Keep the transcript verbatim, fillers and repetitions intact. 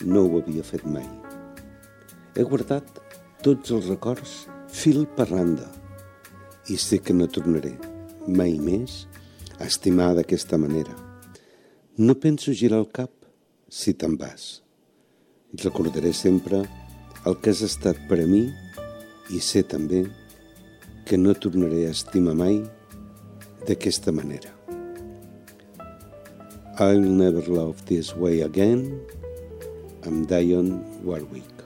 no ho havia fet mai. He guardat tots els records fil per randa i sé que no tornaré mai més a estimar d'aquesta manera. No penso girar el cap si te'n vas. Recordaré sempre el que has estat per a mi i sé també que no tornaré a estimar mai d'aquesta manera. I'll never love this way again. Amb Dionne Warwick.